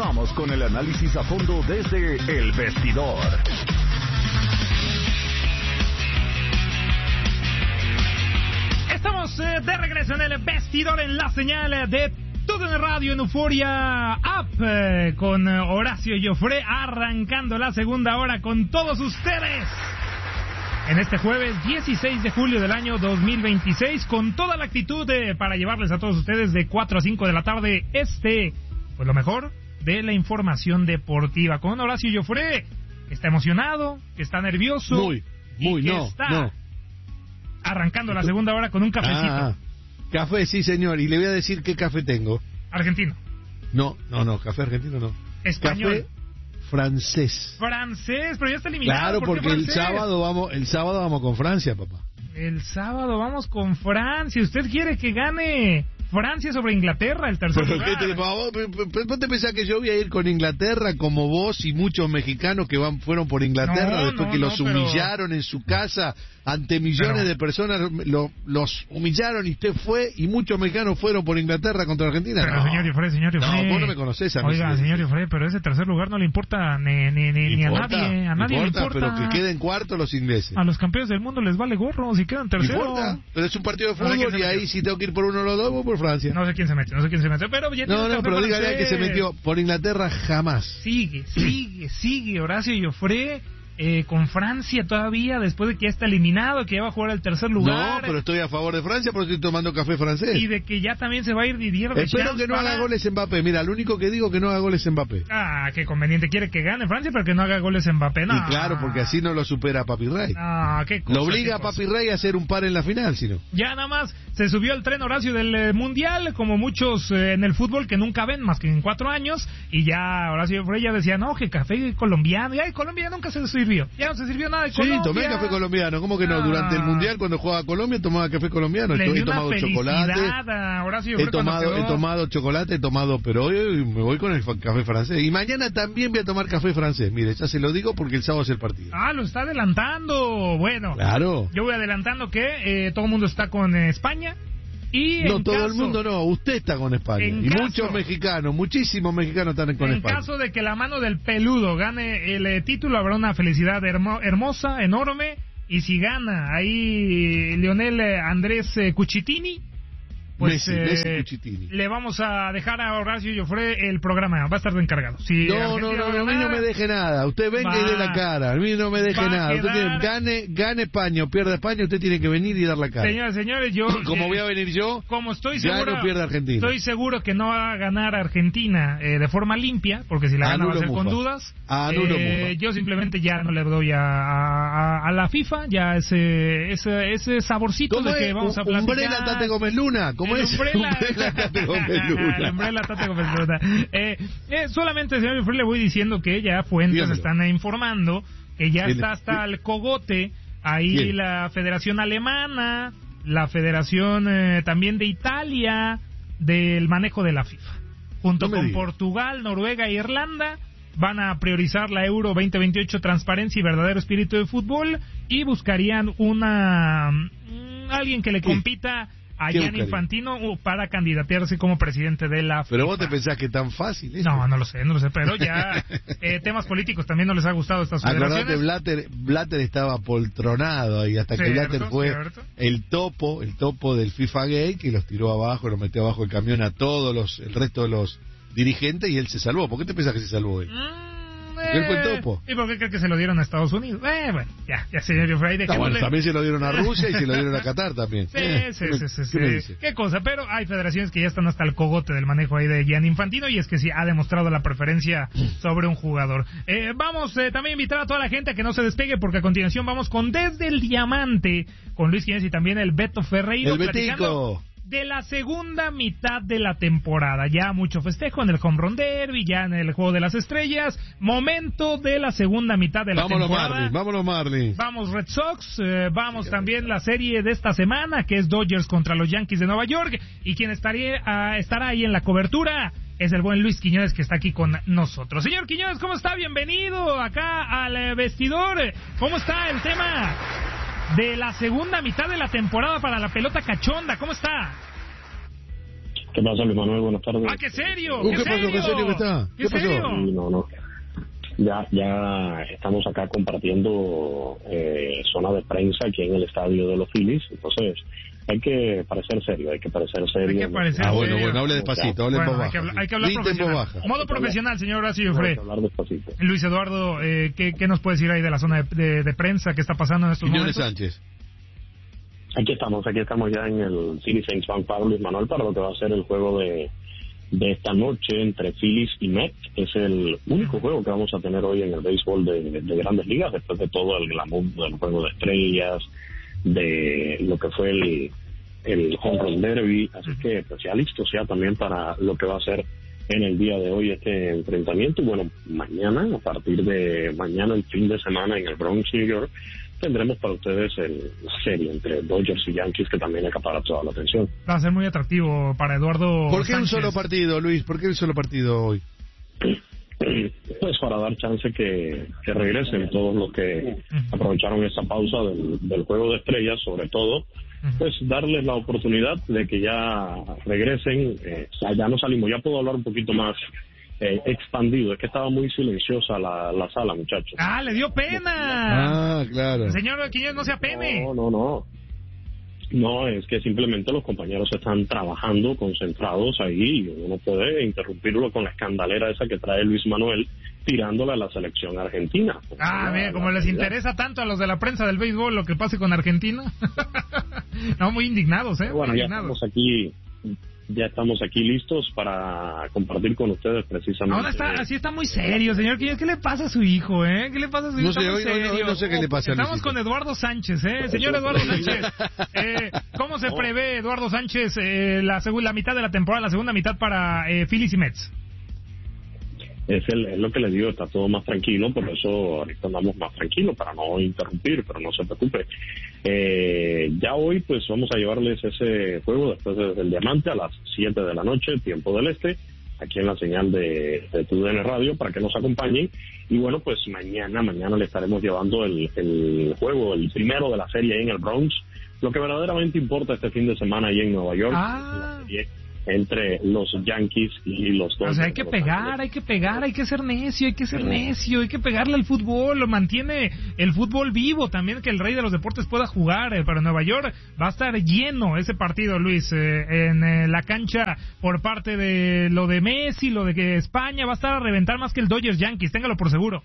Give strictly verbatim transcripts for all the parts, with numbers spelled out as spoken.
Continuamos con el análisis a fondo desde El Vestidor. Estamos eh, de regreso en El Vestidor, en la señal de Todo en Radio en Euforia App, eh, con Horacio Joffre, arrancando la segunda hora con todos ustedes. En este jueves dieciséis de julio del año dos mil veintiséis, con toda la actitud de, para llevarles a todos ustedes de cuatro a cinco de la tarde este, pues lo mejor de la información deportiva. Con Horacio Joffre, que está emocionado, que está nervioso. Muy, muy, y que no, está no. arrancando la segunda hora con un cafecito. Ah, café, sí señor, y le voy a decir qué café tengo. Argentino. No, no, no, café argentino no. Español. Café francés. Francés, pero ya está eliminado. Claro, ¿Por qué porque el francés? sábado vamos, el sábado vamos con Francia, papá. El sábado vamos con Francia. ¿Usted quiere que gane Francia sobre Inglaterra, el tercer Pero lugar? ¿qué te, vos, ¿Vos te pensás que yo voy a ir con Inglaterra como vos y muchos mexicanos que van fueron por Inglaterra No, después no, que no, los pero... humillaron en su casa ante millones pero... de personas, lo, los humillaron y usted fue y muchos mexicanos fueron por Inglaterra contra Argentina? Pero no. señor Yofre, señor Yofre. No, vos no me conocés a mí. Oiga, sí, señor sí. Yofre, pero ese tercer lugar no le importa ni, ni, ni, ni a Importa, nadie. A nadie importa, le importa. pero que queden cuartos los ingleses. A los campeones del mundo les vale gorro si quedan terceros. Importa, pero es un partido de No sé quién fútbol se y ahí metió. si tengo que ir por uno de los dos, voy por Francia. No sé quién se metió, no sé quién se metió. Pero ya No, no, pero dígale que se metió por Inglaterra jamás. Sigue, sigue, sigue Horacio Joffre eh, con Francia todavía, después de que ya está eliminado, que ya va a jugar al tercer lugar. No, pero estoy a favor de Francia porque estoy tomando café francés. Y de que ya también se va a ir Didier Espero Deschamps que no para... haga goles Mbappé. Mira, lo único que digo que no haga goles Mbappé. Ah, qué conveniente. Quiere que gane Francia, pero que no haga goles Mbappé. No. Y claro, porque así no lo supera Papi Rey. No, qué cosa, Lo obliga a qué cosa. Papi Rey a hacer un par en la final, si no. Ya nada más se subió al tren Horacio del eh, Mundial, como muchos eh, en el fútbol que nunca ven más que en cuatro años, y ya Horacio Joffre ya decía, no, que café colombiano, y ay, Colombia nunca se sirvió, ya no se sirvió nada de Sí, Colombia. tomé café colombiano. ¿Cómo que no? Ah. Durante el Mundial, cuando jugaba Colombia, tomaba café colombiano. Le He dio una tomado felicidad chocolate. a Horacio He Joffre cuando tomado, quedó- he tomado chocolate, he tomado, pero hoy me voy con el fa- café francés. Y mañana también voy a tomar café francés. Mire, ya se lo digo porque el sábado es el partido. Ah, lo está adelantando. Bueno, Claro. yo voy adelantando que eh, todo el mundo está con eh, España. Y No, en todo caso, el mundo no. Usted está con España. En Y caso- muchos mexicanos, muchísimos mexicanos están con En España. caso de que la mano del peludo gane el eh, título, habrá una felicidad hermo- hermosa, enorme. Y si gana ahí Lionel eh, Andrés eh, Cucitini, pues Messi, eh, Messi Cucitini. le vamos a dejar a Horacio Joffre el programa. Va a estar de encargado. Si No, no, Argentina no, va no, a mí no ganar, me deje nada. Usted venga va- y dé la cara. A mí no me deje va a nada. Usted quedar- tiene, gane, gane España o pierda España, usted tiene que venir y dar la cara. Señores, señores, yo... Como eh, voy a venir yo, Como estoy gane seguro, o pierda Argentina. estoy seguro que no va a ganar Argentina eh, de forma limpia, porque si la gana va a Anulo ser con Mufa. dudas. Anulo Eh, Mufa. yo simplemente ya no le doy a, a, a la FIFA ya ese ese, ese saborcito ¿Cómo de que es? vamos a Un- platicar. Umbrella Tate Gómez Luna. ¿Cómo El es? Umbrella. Umbrella Tate Gómez Luna. El Umbrella Tate Gómez Luna. Eh, eh, solamente, señor Joffre, le voy diciendo que ya fuentes Dígamelo. están eh, informando que ya ¿Quién? está hasta el cogote ahí ¿Quién? la Federación Alemana, la Federación eh, también de Italia, del manejo de la FIFA. Junto No me con diga. Portugal, Noruega e Irlanda van a priorizar la Euro veinte veintiocho, transparencia y verdadero espíritu de fútbol, y buscarían una mm, alguien que le ¿Qué? compita a ¿Qué Gianni buscarían? Infantino uh, para candidatearse como presidente de la FIFA. Pero vos te pensás que es tan fácil. ¿eh? No, no lo sé, no lo sé, pero ya eh, temas políticos también no les ha gustado a estas Acordate, federaciones. Blatter, Blatter estaba poltronado ahí hasta que Cierto, Blatter fue cierto. el topo, el topo del FIFA Gay, que los tiró abajo, los metió abajo el camión a todos los, el resto de los dirigentes, y él se salvó. ¿Por qué te pensás que se salvó él? Mm, Él fue el topo. ¿Y por qué cree que se lo dieron a Estados Unidos? Eh, bueno, ya, ya, señor Joffre, Ah, bueno, también se lo dieron a Rusia y se lo dieron a Qatar también. Sí, Eh, sí, ¿qué me- sí, sí, qué me sí. dice? Qué cosa, pero hay federaciones que ya están hasta el cogote del manejo ahí de Gianni Infantino, y es que sí ha demostrado la preferencia sobre un jugador. Eh, vamos eh, también a invitar a toda la gente a que no se despegue, porque a continuación vamos con Desde el Diamante, con Luis Quiñones y también el Beto Ferreiro. El platicando Betico. de la segunda mitad de la temporada. Ya mucho festejo en el Home Run Derby, ya en el Juego de las Estrellas. Momento de la segunda mitad de la Vámonos temporada. Marlins, vámonos Marlins. Vamos Red Sox, eh, vamos también la serie de esta semana, que es Dodgers contra los Yankees de Nueva York, y quien estaría, uh, estará ahí en la cobertura es el buen Luis Quiñones, que está aquí con nosotros. Señor Quiñones, ¿cómo está? Bienvenido acá al eh, vestidor. ¿Cómo está el tema de la segunda mitad de la temporada para la pelota cachonda? ¿Cómo está? ¿Qué pasa, Luis Manuel? Buenas tardes. ¡Ah, qué serio! Uh, ¿Qué, ¿Qué pasó? serio? ¿Qué serio que está? ¿Qué, ¿Qué pasó? serio? Sí, no, no. Ya, ya estamos acá compartiendo eh, zona de prensa aquí en el estadio de los Phillies, entonces hay que parecer serio, hay que parecer serio. Hay que parecer Ah, bueno, serio. bueno, hable despacito, hable en Bueno, voz hay que baja. hablar, hay que hablar Grite en voz profesional. baja. Modo profesional, señor Horacio Hay Fre. que hablar despacito. Luis Eduardo, eh, ¿qué, ¿qué nos puedes decir ahí de la zona de, de, de prensa? ¿Qué está pasando en estos Quiñones momentos? Sánchez. Aquí estamos, aquí estamos ya en el Citizens Bank Park, Luis Manuel, para lo que va a ser el juego de, de esta noche entre Phillies y Mets. Es el único juego que vamos a tener hoy en el béisbol de, de Grandes Ligas, después de todo el glamour del juego de estrellas, de lo que fue el, el Home Run Derby, así que pues ya listos ya también para lo que va a ser en el día de hoy este enfrentamiento. Y bueno, mañana, a partir de mañana, el fin de semana en el Bronx, New York, tendremos para ustedes el, la serie entre Dodgers y Yankees, que también acapara toda la atención. Va a ser muy atractivo para Eduardo ¿Por qué Sánchez. un solo partido, Luis? ¿Por qué un solo partido hoy? Pues para dar chance que, que regresen todos los que aprovecharon esa pausa del, del juego de estrellas, sobre todo, pues darles la oportunidad de que ya regresen. Eh, o sea, ya no salimos, ya puedo hablar un poquito más eh, expandido. Es que estaba muy silenciosa la, la sala, muchachos. ¡Ah, le dio pena! Ah, claro. Señor Quiñones, no sea pene. No, no, no. No, es que simplemente los compañeros están trabajando, concentrados ahí, y uno puede interrumpirlo con la escandalera esa que trae Luis Manuel tirándole a la selección argentina. Ah, La- mira, la como les realidad. interesa tanto a los de la prensa del béisbol lo que pase con Argentina. No, muy indignados, ¿eh? Bueno, muy ya indignados. estamos aquí, ya estamos aquí listos para compartir con ustedes precisamente. Ahora está, así está muy serio, señor Quiñones. ¿Qué le pasa a su hijo, eh? ¿Qué le pasa a su hijo? No Está sé, muy hoy- hoy- hoy serio. no sé qué le pasa a Estamos Luisito. con Eduardo Sánchez, ¿eh? Señor Eduardo Sánchez, eh, ¿cómo se prevé, Eduardo Sánchez, eh, la, segu- la mitad de la temporada, la segunda mitad para eh, Phillies y Mets? Es, el, es lo que le digo, está todo más tranquilo, por eso ahorita andamos más tranquilos para no interrumpir, pero no se preocupe. Eh, ya hoy pues vamos a llevarles ese juego después de- del Diamante a las siete de la noche, tiempo del este, aquí en la señal de, de T U D N Radio, para que nos acompañen. Y bueno, pues mañana, mañana le estaremos llevando el, el juego, el primero de la serie ahí en el Bronx. Lo que verdaderamente importa este fin de semana ahí en Nueva York, Ah. la serie entre los Yankees y los O Dodgers. sea, hay que de Los pegar, Ángeles. hay que pegar, hay que ser necio, hay que ser necio, hay que pegarle al fútbol, lo mantiene el fútbol vivo, también que el rey de los deportes pueda jugar, eh, pero Nueva York va a estar lleno ese partido, Luis, eh, en eh, la cancha por parte de lo de Messi, lo de que España va a estar a reventar más que el Dodgers Yankees, téngalo por seguro.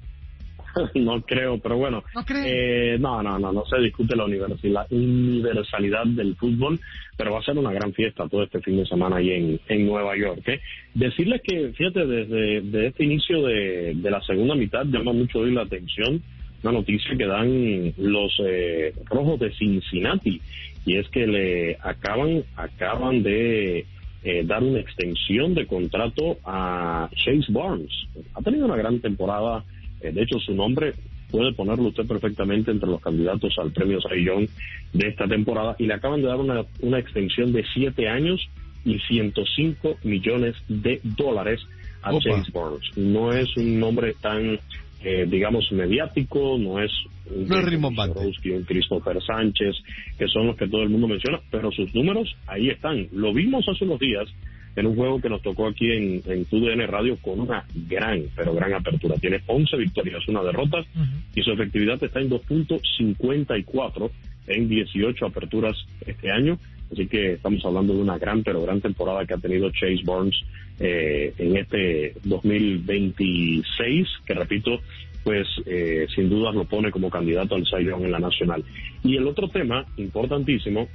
No creo, pero bueno. ¿No cree? Eh, no, no, no, no se discute la universalidad, universalidad del fútbol, pero va a ser una gran fiesta todo este fin de semana ahí en, en Nueva York. ¿eh? Decirles que, fíjate, desde de este inicio de, de la segunda mitad llama mucho hoy la atención una noticia que dan los eh, Rojos de Cincinnati, y es que le acaban, acaban de eh, dar una extensión de contrato a Chase Barnes. Ha tenido una gran temporada. De hecho, su nombre puede ponerlo usted perfectamente entre los candidatos al premio Cy Young de esta temporada, y le acaban de dar una, una extensión de siete años y ciento cinco millones de dólares a Opa. Chase Barnes. No es un nombre tan, eh, digamos, mediático, no es un, No es rimbombante. un Christopher Sánchez, que son los que todo el mundo menciona, pero sus números ahí están. Lo vimos hace unos días en un juego que nos tocó aquí en, en T U D N Radio con una gran, pero gran apertura. Tiene once victorias, una derrota, Uh-huh. y su efectividad está en dos punto cincuenta y cuatro en dieciocho aperturas este año. Así que estamos hablando de una gran, pero gran temporada que ha tenido Chase Barnes eh, en este dos mil veintiséis, que repito, pues eh, sin dudas lo pone como candidato al Cy Young en la nacional. Y el otro tema importantísimo,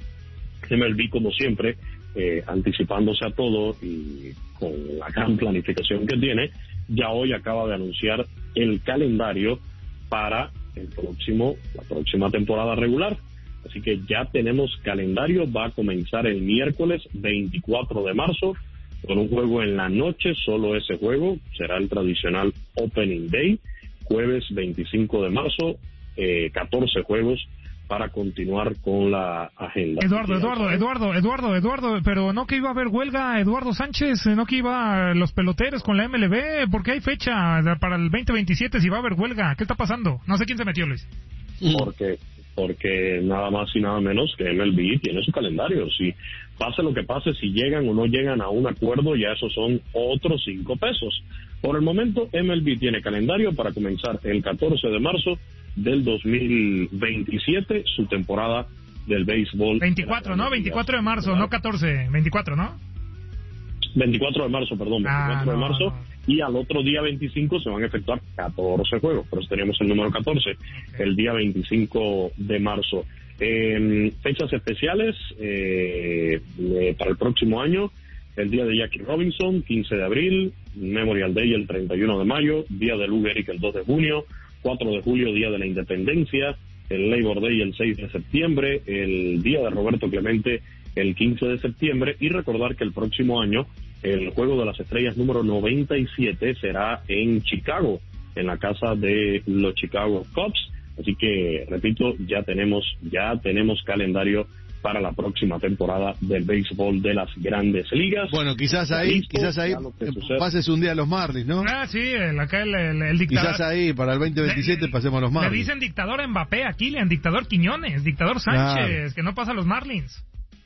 M L B como siempre, eh, anticipándose a todo y con la gran planificación que tiene, ya hoy acaba de anunciar el calendario para el próximo, la próxima temporada regular. Así que ya tenemos calendario, va a comenzar el miércoles veinticuatro de marzo con un juego en la noche, solo ese juego, será el tradicional Opening Day. Jueves veinticinco de marzo, eh, catorce juegos para continuar con la agenda. Eduardo, Eduardo, Eduardo, Eduardo, Eduardo, pero no que iba a haber huelga, Eduardo Sánchez, no que iba los peloteros con la M L B, porque hay fecha para el veinte veintisiete si va a haber huelga. ¿Qué está pasando? No sé quién se metió, Luis. Porque, porque nada más y nada menos que M L B tiene su calendario. Si pase lo que pase, si llegan o no llegan a un acuerdo, ya esos son otros cinco pesos. Por el momento, M L B tiene calendario para comenzar el catorce de marzo del dos mil veintisiete, su temporada del béisbol. veinticuatro, ¿no? veinticuatro de marzo, no catorce, veinticuatro, ¿no? veinticuatro de marzo, perdón, veinticuatro ah, no, de marzo, no. Y al otro día veinticinco se van a efectuar catorce juegos, por eso tenemos el número catorce, okay. El día veinticinco de marzo. Eh, fechas especiales eh, eh, para el próximo año: el día de Jackie Robinson, quince de abril, Memorial Day el treinta y uno de mayo, día de Lou Gehrig el dos de junio, cuatro de julio, día de la Independencia, el Labor Day el seis de septiembre, el día de Roberto Clemente el quince de septiembre, y recordar que el próximo año el Juego de las Estrellas número noventa y siete será en Chicago, en la casa de los Chicago Cubs. Así que, repito, ya tenemos ya tenemos calendario para la próxima temporada del béisbol de las Grandes Ligas. Bueno, quizás ahí, listo, quizás ahí pases un día a los Marlins, ¿no? Ah, sí, el, acá el, el, el dictador. Quizás ahí, para el veinte veintisiete, le, pasemos a los Marlins. Le dicen dictador Mbappé a Kylian, dictador Quiñones, dictador Sánchez, claro, que no pasa a los Marlins.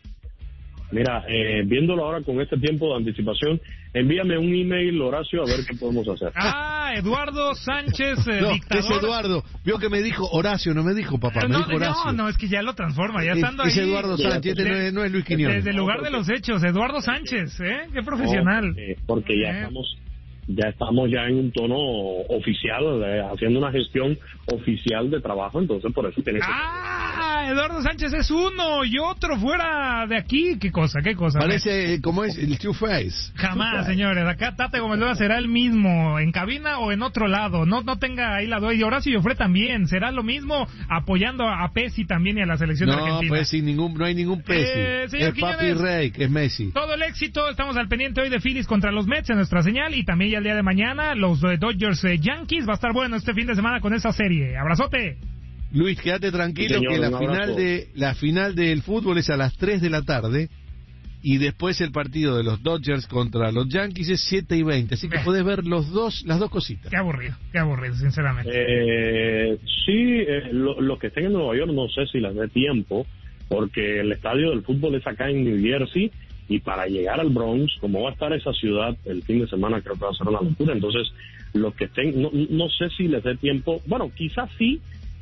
Mira, eh, viéndolo ahora con este tiempo de anticipación, envíame un email, Horacio, a ver qué podemos hacer. Ah, Eduardo Sánchez, eh, no, dictador. Es Eduardo. Vio que me dijo Horacio, no me dijo papá, me no, dijo Horacio. No, no, es que ya lo transforma, ya es, estando es ahí. Es Eduardo Sánchez, este no es, no es Luis Quiñones. Desde el lugar de los hechos, Eduardo Sánchez, ¿eh? Qué profesional. Porque, porque ya eh. estamos... ya estamos ya en un tono oficial, eh, haciendo una gestión oficial de trabajo, entonces por eso tienes ah que... Eduardo Sánchez es uno y otro fuera de aquí. Qué cosa, qué cosa. Parece, como es, el Two Face. Jamás, señores, acá Tate Gómez Luna será el mismo, en cabina o en otro lado, no no tenga ahí la duda. Y Horacio Joffre también, será lo mismo, apoyando a Pesci también y a la selección no, de Argentina. No, Pesci, ningún, no hay ningún Pesci, eh, es Papi Rey, que es Messi. Todo el éxito, estamos al pendiente hoy de Phillies contra los Mets en nuestra señal, y también ya el día de mañana los eh, Dodgers eh, Yankees. Va a estar bueno este fin de semana con esa serie. Abrazote. Luis, quédate tranquilo, señor, que la final de la final del fútbol es a las tres de la tarde y después el partido de los Dodgers contra los Yankees es siete y veinte, así que eh. podés ver los dos las dos cositas. Qué aburrido, qué aburrido, sinceramente. Eh, sí, eh, los lo que estén en Nueva York no sé si les dé tiempo, porque el estadio del fútbol es acá en New Jersey, y para llegar al Bronx, como va a estar esa ciudad el fin de semana, creo que va a ser una locura. Entonces, los que estén, no, no sé si les dé tiempo, bueno, quizás sí,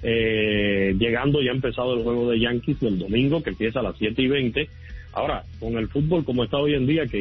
eh, llegando ya ha empezado el juego de Yankees del domingo, que empieza a las siete y veinte. Ahora, con el fútbol como está hoy en día, que